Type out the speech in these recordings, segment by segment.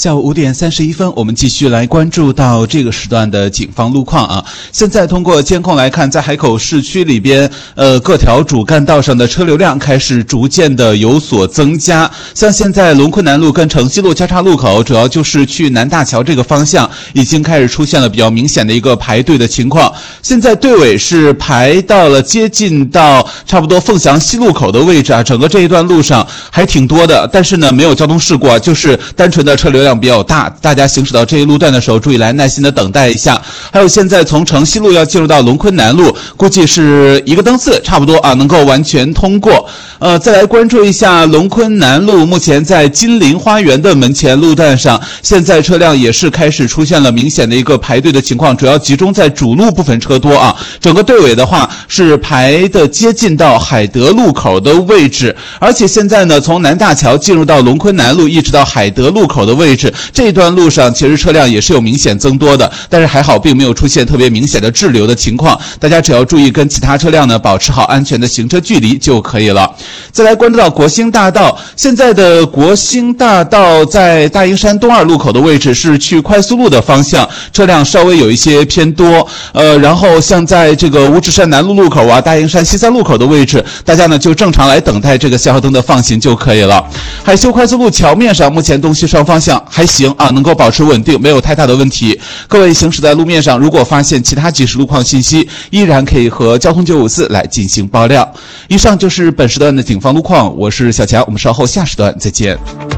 下午5点31分，我们继续来关注到这个时段的警方路况啊。现在通过监控来看，在海口市区里边，各条主干道上的车流量开始逐渐的有所增加。像现在龙昆南路跟城西路交叉路口，主要就是去南大桥这个方向，已经开始出现了比较明显的一个排队的情况。现在队尾是排到了接近到差不多凤翔西路口的位置啊，整个这一段路上还挺多的，但是呢没有交通事故啊，就是单纯的车流量比较大，大家行驶到这一路段的时候注意来耐心的等待一下。还有现在从城西路要进入到龙昆南路，估计是一个灯次差不多啊，能够完全通过。再来关注一下龙昆南路，目前在金陵花园的门前路段上，现在车辆也是开始出现了明显的一个排队的情况，主要集中在主路部分车多啊。整个队尾的话是排的接近到海德路口的位置，而且现在呢，从南大桥进入到龙昆南路一直到海德路口的位置，这一段路上其实车辆也是有明显增多的，但是还好并没有出现特别明显的滞留的情况，大家只要注意跟其他车辆呢保持好安全的行车距离就可以了。再来关注到国兴大道，现在的国兴大道在大营山东2路口的位置是去快速路的方向，车辆稍微有一些偏多。然后像在这个五指山南路路口啊、大营山西3路口的位置，大家呢就正常来等待这个信号灯的放行就可以了。海修快速路桥面上，目前东西双方向还行啊，能够保持稳定，没有太大的问题。各位行驶在路面上，如果发现其他即时路况信息，依然可以和交通954来进行爆料。以上就是本时段的警方路况，我是小强，我们稍后下时段再见。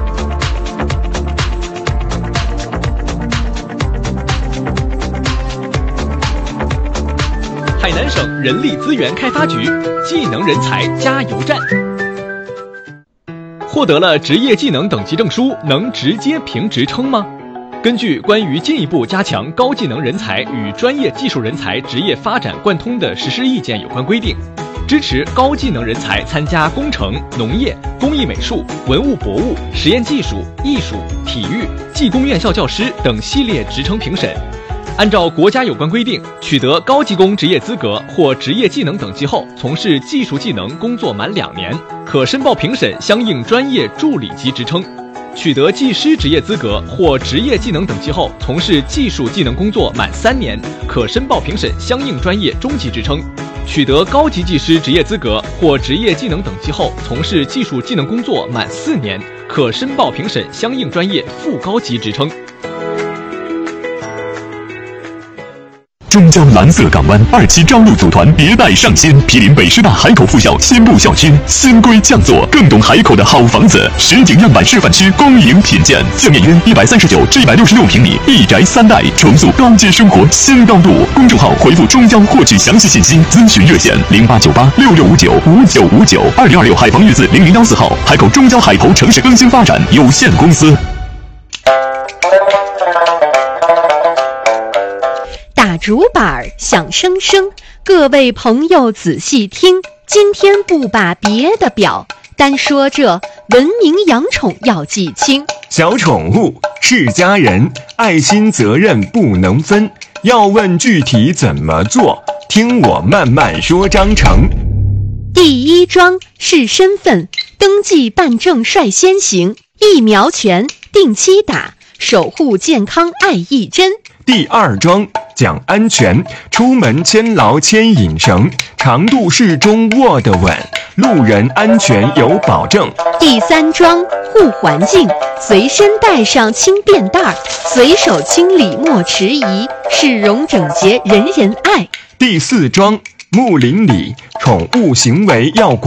海南省人力资源开发局技能人才加油站。获得了职业技能等级证书，能直接评职称吗？根据关于进一步加强高技能人才与专业技术人才职业发展贯通的实施意见有关规定，支持高技能人才参加工程、农业、工艺美术、文物博物、实验技术、艺术、体育、技工院校教师等系列职称评审。按照国家有关规定，取得高技工职业资格或职业技能等级后，从事技术技能工作满2年，可申报评审相应专业助理级职称；取得技师职业资格或职业技能等级后，从事技术技能工作满3年，可申报评审相应专业中级职称；取得高级技师职业资格或职业技能等级后，从事技术技能工作满4年，可申报评审相应专业副高级职称。 中交蓝色港湾2期招录组团迭代上新，毗邻北师大海口附小新部校区，新规降座，更懂海口的好房子。实景样板示范区公营品鉴，建面约139至166平米，一宅3代，重塑高阶生活新高度。公众号回复中交获取详细信息，咨询热线0898665959，2026海防粤字0014号，海口中交海投城市更新发展有限公司。 打竹板响声声，各位朋友仔细听，今天不把别的表，单说这文明养宠要记清。 小宠物是家人，爱心责任不能分，要问具体怎么做，听我慢慢说章程。 第1桩是身份登记办证率先行，疫苗权定期打，守护健康爱一针。 第2桩讲安全，出门牵牢牵引绳，长度适中握得稳，路人安全有保证。 第3桩护环境，随身带上轻便袋，随手清理莫迟疑，市容整洁人人爱。 第4桩睦邻里，宠物行为要管